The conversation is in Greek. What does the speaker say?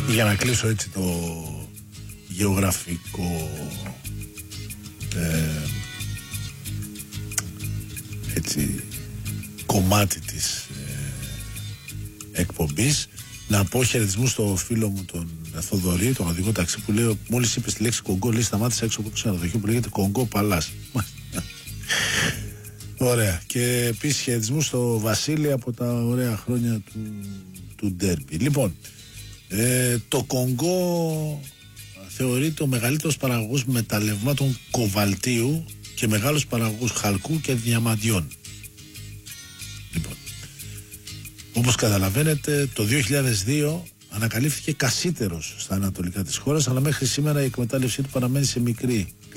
Για να κλείσω έτσι το γεωγραφικό έτσι κομμάτι της εκπομπής, να πω χαιρετισμούς στο φίλο μου τον Θοδωρή, τον οδηγό ταξί, που λέει, μόλις είπε τη λέξη Κονγκό, λέει σταμάτησε έξω από το ξενοδοχείο που λέγεται Κονγκό Παλάς. Ωραία. Και επίσης χαιρετισμούς στο Βασίλη από τα ωραία χρόνια του ντέρμπι. Λοιπόν, το Κονγκό θεωρείται ο μεγαλύτερος παραγωγός μεταλλευμάτων κοβαλτίου και μεγάλος παραγωγός χαλκού και διαμαντιών. Λοιπόν, όπως καταλαβαίνετε, το 2002 ανακαλύφθηκε κασίτερος στα ανατολικά της χώρας, αλλά μέχρι σήμερα η εκμετάλλευσή του παραμένει σε μικρή